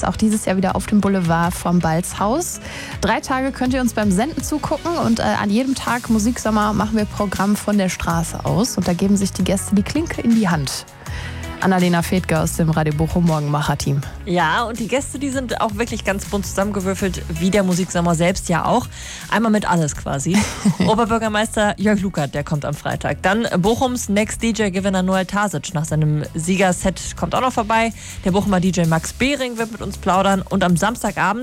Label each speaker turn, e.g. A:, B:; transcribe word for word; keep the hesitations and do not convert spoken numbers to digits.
A: auch dieses Jahr wieder auf dem Boulevard vom Balzhaus. Drei Tage könnt ihr uns beim Senden zugucken und äh, an jedem Tag Musiksommer machen wir Programm von der Straße aus. Und da geben sich die Gäste die Klinke in die Hand. Annalena Fedger aus dem Radio Bochum Morgenmacher-Team.
B: Ja, und die Gäste, die sind auch wirklich ganz bunt zusammengewürfelt, wie der Musiksommer selbst ja auch. Einmal mit alles quasi. Oberbürgermeister Jörg Lukert, der kommt am Freitag. Dann Bochums Next D J-Gewinner Noel Tasic nach seinem Siegerset kommt auch noch vorbei. Der Bochumer D J Max Behring wird mit uns plaudern. Und am Samstagabend